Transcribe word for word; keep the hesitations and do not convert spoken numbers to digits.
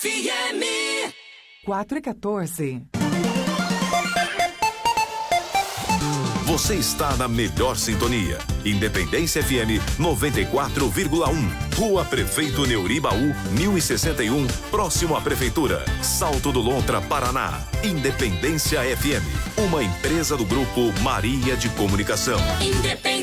F M quatro e quatorze. Você está na melhor sintonia. Independência F M noventa e quatro vírgula um. Rua Prefeito Neuribaú, mil e sessenta e um, próximo à Prefeitura. Salto do Lontra, Paraná. Independência F M. Uma empresa do Grupo Maria de Comunicação. Independência.